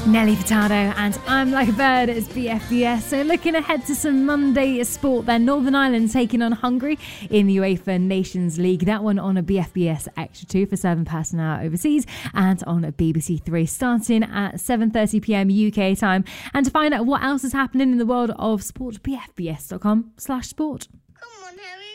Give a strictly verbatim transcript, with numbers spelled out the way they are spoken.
Nelly Furtado and I'm Like a Bird as B F B S. So looking ahead to some Monday sport then. Northern Ireland taking on Hungary in the UEFA Nations League. That one on a B F B S Extra two for seven past an hour overseas and on a B B C three starting at seven thirty p m U K time. And to find out what else is happening in the world of sport, b f b s dot com slash sport. Come on, Harry.